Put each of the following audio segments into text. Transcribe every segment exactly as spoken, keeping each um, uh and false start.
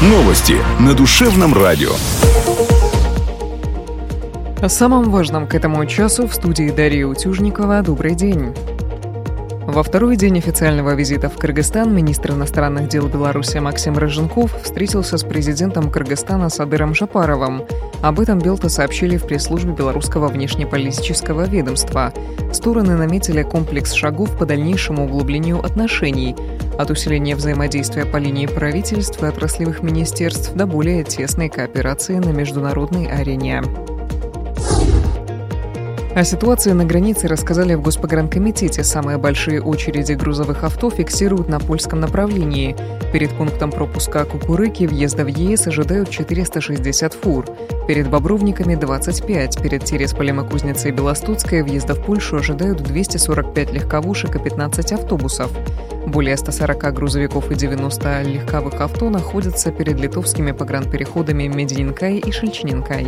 Новости на Душевном радио. О самом важном к этому часу в студии Дарья Утюжникова. Добрый день. Во второй день официального визита в Кыргызстан министр иностранных дел Беларуси Максим Рыженков встретился с президентом Кыргызстана Садыром Жапаровым. Об этом Белта сообщили в пресс-службе белорусского внешнеполитического ведомства. Стороны наметили комплекс шагов по дальнейшему углублению отношений, от усиления взаимодействия по линии правительств и отраслевых министерств до более тесной кооперации на международной арене. О ситуации на границе рассказали в Госпогранкомитете. Самые большие очереди грузовых авто фиксируют на польском направлении. Перед пунктом пропуска Кукурыки въезда в ЕС ожидают четыреста шестьдесят фур. Перед Бобровниками – двадцать пять. Перед Тересполем и Кузнецей Белостудской въезда в Польшу ожидают двести сорок пять легковушек и пятнадцать автобусов. Более ста сорока грузовиков и девяноста легковых авто находятся перед литовскими погранпереходами Медининкай и Шельчининкай.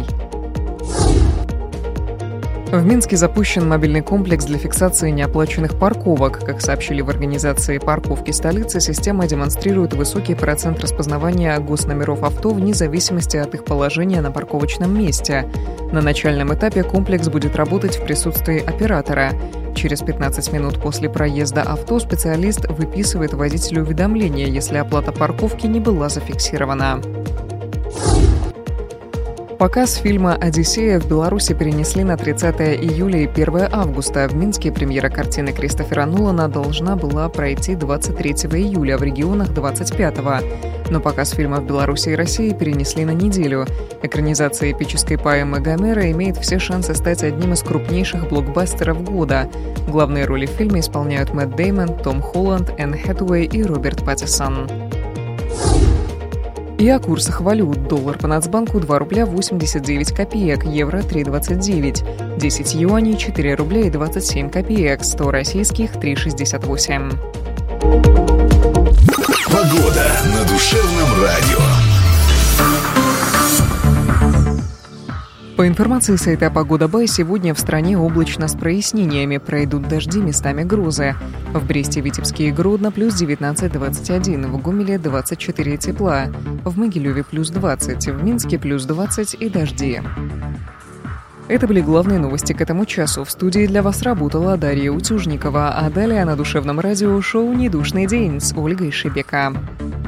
В Минске запущен мобильный комплекс для фиксации неоплаченных парковок. Как сообщили в организации «Парковки столицы», система демонстрирует высокий процент распознавания госномеров авто вне зависимости от их положения на парковочном месте. На начальном этапе комплекс будет работать в присутствии оператора. Через пятнадцать минут после проезда авто специалист выписывает водителю уведомление, если оплата парковки не была зафиксирована. Показ фильма «Одиссея» в Беларуси перенесли на тридцатое июля и первое августа. В Минске премьера картины Кристофера Нолана должна была пройти двадцать третьего июля, в регионах двадцать пятого. Но показ фильма в Беларуси и России перенесли на неделю. Экранизация эпической поэмы Гомера имеет все шансы стать одним из крупнейших блокбастеров года. Главные роли в фильме исполняют Мэтт Дэймон, Том Холланд, Энн Хэтэуэй и Роберт Паттинсон. И о курсах валют. Доллар по Нацбанку два рубля восемьдесят девять копеек, евро три двадцать девять, десять юаней четыре рубля и двадцать семь копеек, сто российских три шестьдесят восемь. Погода на Душевном радио. По информации сайта Погода Бай, сегодня в стране облачно с прояснениями, пройдут дожди, местами грозы. В Бресте, Витебске и Гродно плюс девятнадцать двадцать один, в Гомеле двадцать четыре тепла, в Могилеве плюс двадцать, в Минске плюс двадцать и дожди. Это были главные новости к этому часу. В студии для вас работала Дарья Утюжникова, а далее на Душевном радио шоу «Недушный день» с Ольгой Шебека.